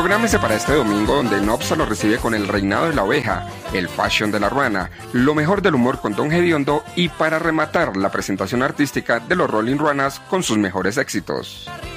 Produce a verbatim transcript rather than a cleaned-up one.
Prográmese para este domingo donde Nopsa lo recibe con El Reinado de la Oveja, El Fashion de la Ruana, lo mejor del humor con Don Gediondo y para rematar la presentación artística de los Rolling Ruanas con sus mejores éxitos.